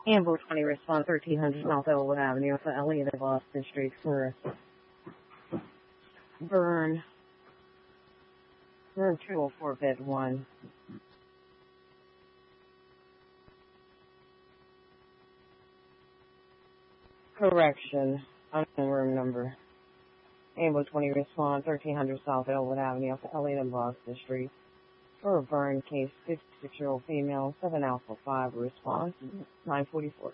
Amber 20 response 1300 South Elwood Avenue for Elliott of Boston Street for Burn 204 bed 1. Correction. Unknown room number. Amber 20 response 1300 South Elwood Avenue for Elliott of Boston Street for Burn case 56-year-old female 7 Alpha 5 response 944.